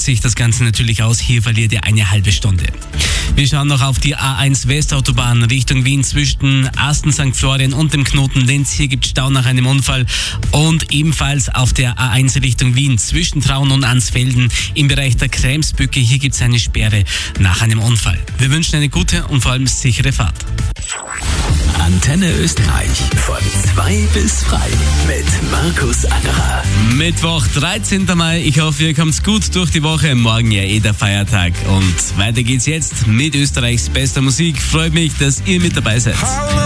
geht sich das Ganze natürlich aus. Hier verliert ihr eine halbe Stunde. Wir schauen noch auf die A1 Westautobahn Richtung Wien zwischen Asten, St. Florian und dem Knoten Linz. Hier gibt es Stau nach einem Unfall. Und ebenfalls auf der A1 Richtung Wien zwischen Traun und Ansfelden im Bereich der Kremsbücke. Hier gibt es eine Sperre nach einem Unfall. Wir wünschen eine gute und vor allem sichere Fahrt. Antenne Österreich von 2 bis frei mit Markus Angerer. Mittwoch, 13. Mai. Ich hoffe, ihr kommt gut durch die Woche. Morgen ja der Feiertag. Und weiter geht's jetzt mit Österreichs bester Musik. Freut mich, dass ihr mit dabei seid.